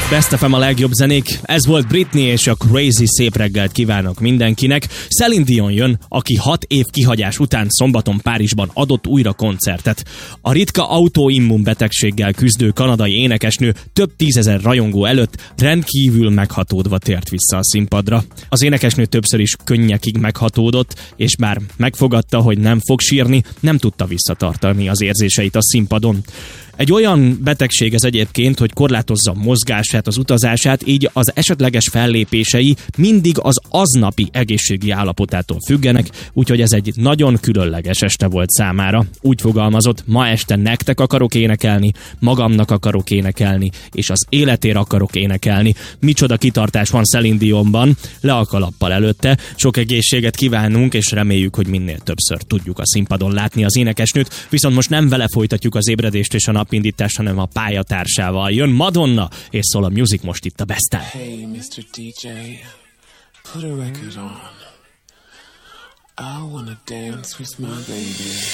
Best FM a legjobb zenék, ez volt Britney és a Crazy, szép reggelt kívánok mindenkinek. Celine Dion jön, aki 6 év kihagyás után szombaton Párizsban adott újra koncertet. A ritka autoimmun betegséggel küzdő kanadai énekesnő több tízezer rajongó előtt rendkívül meghatódva tért vissza a színpadra. Az énekesnő többször is könnyekig meghatódott, és bár megfogadta, hogy nem fog sírni, nem tudta visszatartani az érzéseit a színpadon. Egy olyan betegség ez egyébként, hogy korlátozza a mozgását, az utazását, így az esetleges fellépései mindig az aznapi egészségi állapotától függenek, úgyhogy ez egy nagyon különleges este volt számára. Úgy fogalmazott, ma este nektek akarok énekelni, magamnak akarok énekelni, és az életért akarok énekelni. Micsoda kitartás van Celine Dionban, le a kalappal előtte. Sok egészséget kívánunk, és reméljük, hogy minél többször tudjuk a színpadon látni az énekesnőt, viszont most nem vele folytatjuk az ébredést és a napindítást, hanem a pályatársával. Jön Madonna, és szól a Music most itt a Besten. Hey, Mr. DJ, put a record on. I wanna dance with my baby.